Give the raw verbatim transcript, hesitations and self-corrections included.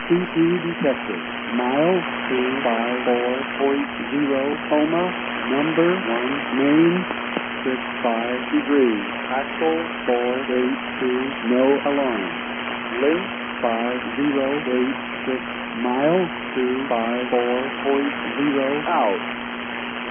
C P detected. Mile two five four point zero, Coma, number one, main, six five degrees. Axle four eight two, no alarm. Link five zero eight six, mile two five four point zero, out.